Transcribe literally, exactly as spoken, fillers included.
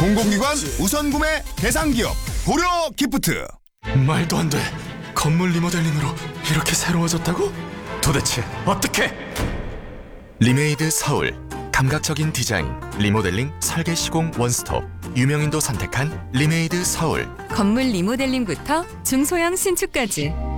공공기관 우선 구매 대상 기업 고려 기프트. 말도 안 돼. 건물 리모델링으로 이렇게 새로워졌다고? 도대체 어떻게? 리메이드 서울. 감각적인 디자인, 리모델링, 설계 시공 원스톱. 유명인도 선택한 리메이드 서울. 건물 리모델링부터 중소형 신축까지